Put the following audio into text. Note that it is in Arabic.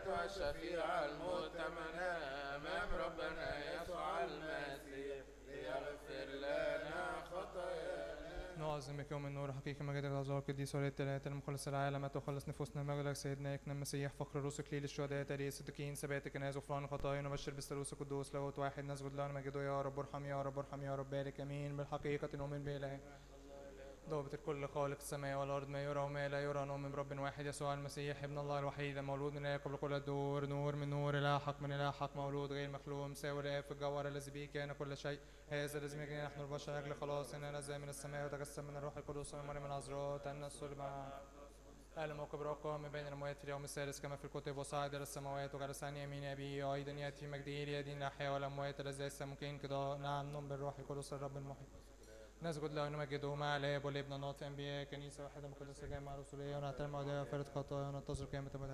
والشفيع المؤتمن أمام ربنا يسوع المسيح ليغفر لنا خطايانا. نعظمك يوم النور حقيقي مجد الأعذار القديس ولي التلاتة المخلص العالم تخلص نفوسنا مجدك سيدنا يكن المسيح فخر رؤوس كليل الشهداء تاريخ الصديقين ثبات كناز غفران الخطايا نبشر بالثالوث القدوس لاهوت واحد نسجد له مجده يا رب ارحم يا رب ارحم يا رب بارك امين بالحقيقة نؤمن بإله ضابط الكل خالق السماء والأرض ما يرى وما لا يرى نؤمن برب واحد يسوع المسيح ابن الله الوحيد المولود من الله قبل كل الدور نور من نور إله حق من إله حق مولود غير مخلوق مساوي الآب في الجوهر الذي به كان كل شيء هذا الذي يجري نحن البشر أجل خلاصنا نزل من السماء وتجسم من الروح القدس ومن مريم العذراء تنسل مع ألم وكبر وقام من بين الأموات في اليوم الثالث كما في الكتب وصعد إلى السماوات وجلس عن يمين أبيه أيضا يأتي في مجده ليدين الأحياء والأموات الذي ليس ممكن كده نعم نؤمن بالروح القدس الرب المحيي نسجد له ونمجده مع الآب والابن والناطق أنبياء كنيسة واحدة مقدسة جامعة رسولية ونحترم أعداء وفرد خطايا وننتظر قيامة